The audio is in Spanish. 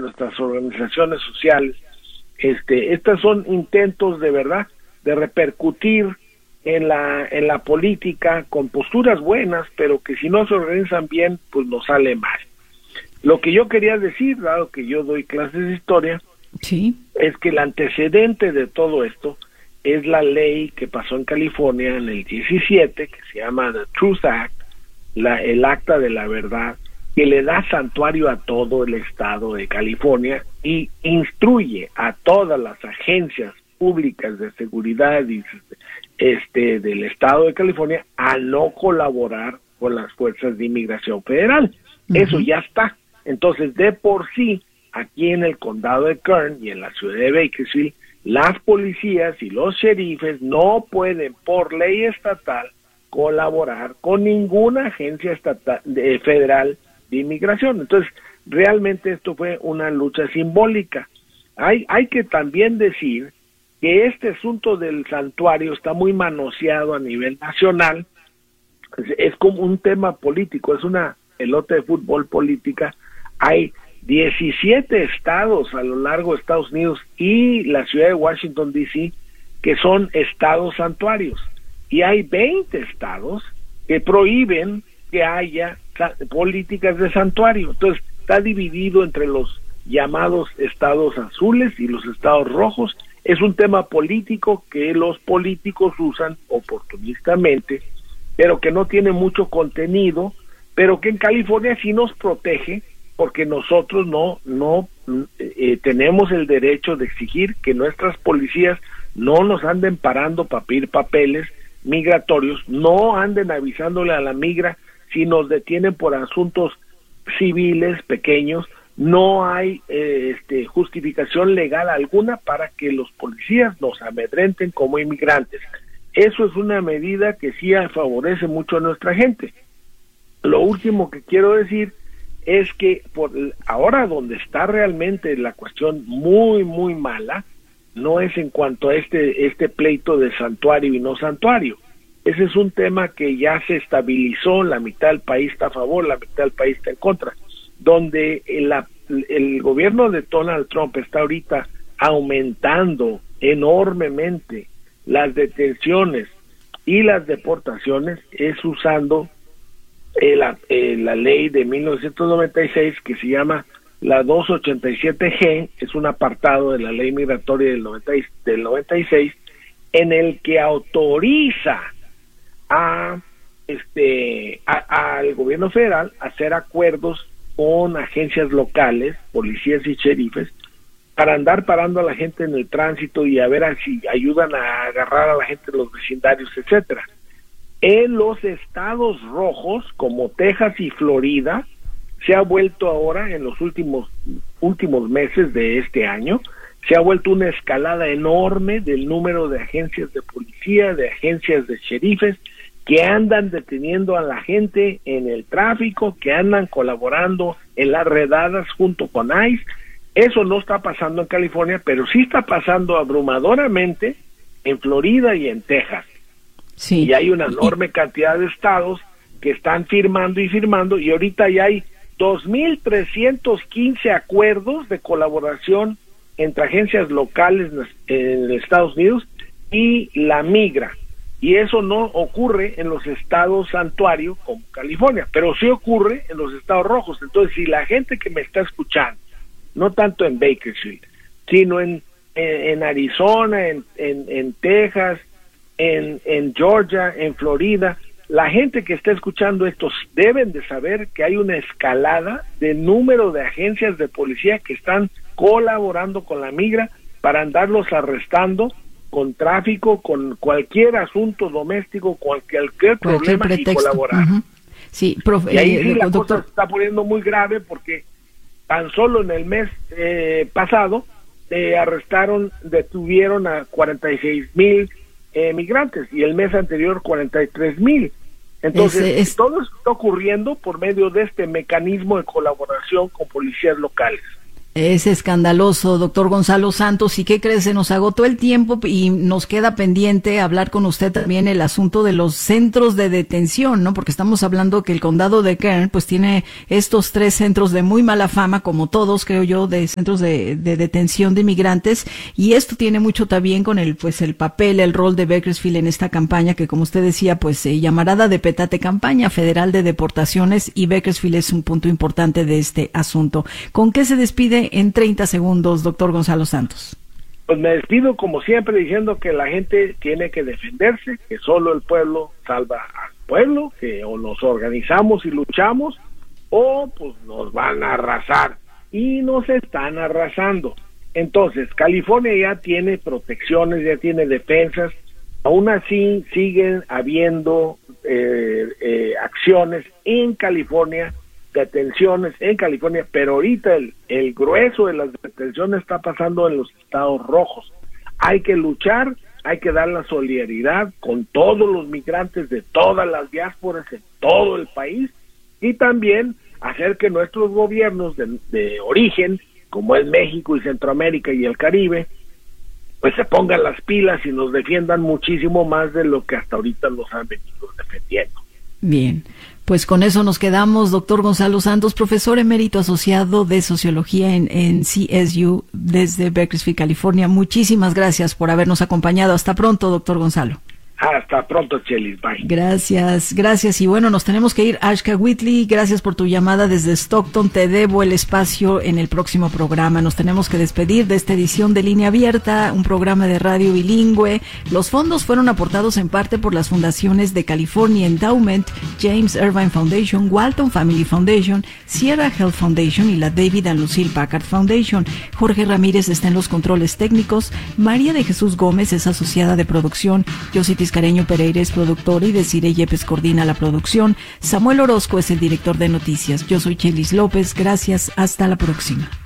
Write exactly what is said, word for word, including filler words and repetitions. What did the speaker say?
nuestras organizaciones sociales. Este, estas son intentos de verdad de repercutir en la en la política con posturas buenas, pero que si no se organizan bien, pues nos sale mal. Lo que yo quería decir, dado que yo doy clases de historia, sí, es que el antecedente de todo esto es la ley que pasó en California en el diecisiete, que se llama The Truth Act, la, el acta de la verdad, que le da santuario a todo el estado de California y instruye a todas las agencias públicas de seguridad y, este, del estado de California a no colaborar con las fuerzas de inmigración federal. Uh-huh. Eso ya está. Entonces, de por sí, aquí en el condado de Kern y en la ciudad de Bakersfield, las policías y los sheriffes no pueden, por ley estatal, colaborar con ninguna agencia estatal de, federal de inmigración. Entonces, realmente esto fue una lucha simbólica. Hay, hay que también decir que este asunto del santuario está muy manoseado a nivel nacional. Es, es como un tema político, es una pelota de fútbol política. Hay diecisiete estados a lo largo de Estados Unidos y la ciudad de Washington, D C, que son estados santuarios. Y hay veinte estados que prohíben que haya políticas de santuario. Entonces, está dividido entre los llamados estados azules y los estados rojos. Es un tema político que los políticos usan oportunistamente, pero que no tiene mucho contenido, pero que en California sí nos protege, porque nosotros no no eh, tenemos el derecho de exigir que nuestras policías no nos anden parando para pedir papeles migratorios, no anden avisándole a la migra si nos detienen por asuntos civiles pequeños. No hay eh, este, justificación legal alguna para que los policías nos amedrenten como inmigrantes. Eso es una medida que sí favorece mucho a nuestra gente. Lo último que quiero decir es que por ahora donde está realmente la cuestión muy, muy mala, no es en cuanto a este, este pleito de santuario y no santuario. Ese es un tema que ya se estabilizó, la mitad del país está a favor, la mitad del país está en contra. Donde el, el gobierno de Donald Trump está ahorita aumentando enormemente las detenciones y las deportaciones es usando eh, la, eh, la ley de mil novecientos noventa y seis que se llama la doscientos ochenta y siete G, es un apartado de la ley migratoria del, noventa, del noventa y seis, en el que autoriza a este a, al gobierno federal a hacer acuerdos con agencias locales, policías y sheriffes, para andar parando a la gente en el tránsito y a ver a si ayudan a agarrar a la gente en los vecindarios, etcétera. En los estados rojos, como Texas y Florida, se ha vuelto ahora, en los últimos últimos meses de este año, se ha vuelto una escalada enorme del número de agencias de policía, de agencias de sheriffes, que andan deteniendo a la gente en el tráfico, que andan colaborando en las redadas junto con ICE. Eso no está pasando en California, pero sí está pasando abrumadoramente en Florida y en Texas. Sí. Y hay una enorme cantidad de estados que están firmando y firmando, y ahorita ya hay dos mil trescientos quince acuerdos de colaboración entre agencias locales en Estados Unidos y la migra. Y eso no ocurre en los estados santuario como California, pero sí ocurre en los estados rojos. Entonces, si la gente que me está escuchando, no tanto en Bakersfield, sino en, en, en Arizona, en, en, en Texas, en, en Georgia, en Florida, la gente que está escuchando esto deben de saber que hay una escalada de número de agencias de policía que están colaborando con la migra para andarlos arrestando con tráfico, con cualquier asunto doméstico, cualquier, cualquier problema pretexto. Y colaborar. Uh-huh. Sí, profe, y ahí eh, sí la doctor. cosa se está poniendo muy grave porque tan solo en el mes eh, pasado eh, arrestaron, detuvieron a cuarenta y seis mil eh, migrantes y el mes anterior cuarenta y tres mil. Entonces, es, es... todo eso está ocurriendo por medio de este mecanismo de colaboración con policías locales. Es escandaloso, doctor Gonzalo Santos. ¿Y qué crees? Se nos agotó el tiempo y nos queda pendiente hablar con usted también el asunto de los centros de detención, ¿no? Porque estamos hablando que el condado de Kern pues tiene estos tres centros de muy mala fama, como todos, creo yo, de centros de, de detención de inmigrantes. Y esto tiene mucho también con el pues el papel, el rol de Bakersfield en esta campaña que, como usted decía, pues se llamará de petate campaña federal de deportaciones, y Bakersfield es un punto importante de este asunto. ¿Con qué se despide en treinta segundos, doctor Gonzalo Santos? Pues me despido como siempre diciendo que la gente tiene que defenderse, que solo el pueblo salva al pueblo, que o nos organizamos y luchamos o pues nos van a arrasar, y nos están arrasando. Entonces, California ya tiene protecciones, ya tiene defensas, aún así siguen habiendo eh, eh, acciones en California, detenciones en California, pero ahorita el, el grueso de las detenciones está pasando en los estados rojos. Hay que luchar, hay que dar la solidaridad con todos los migrantes de todas las diásporas en todo el país, y también hacer que nuestros gobiernos de, de origen, como es México y Centroamérica y el Caribe, pues se pongan las pilas y nos defiendan muchísimo más de lo que hasta ahorita nos han venido defendiendo. Bien. Pues con eso nos quedamos, doctor Gonzalo Santos, profesor emérito asociado de Sociología en, en C S U desde Bakersfield, California. Muchísimas gracias por habernos acompañado. Hasta pronto, doctor Gonzalo. Hasta pronto, Chelis. Bye. Gracias, gracias. Y bueno, nos tenemos que ir. Ashka Whitley, gracias por tu llamada desde Stockton. Te debo el espacio en el próximo programa. Nos tenemos que despedir de esta edición de Línea Abierta, un programa de radio bilingüe. Los fondos fueron aportados en parte por las fundaciones de California Endowment, James Irvine Foundation, Walton Family Foundation, Sierra Health Foundation y la David and Lucille Packard Foundation. Jorge Ramírez está en los controles técnicos. María de Jesús Gómez es asociada de producción. Yossi Tiscareño Pereira es productor y Desiree Yepes coordina la producción. Samuel Orozco es el director de noticias. Yo soy Chelis López. Gracias. Hasta la próxima.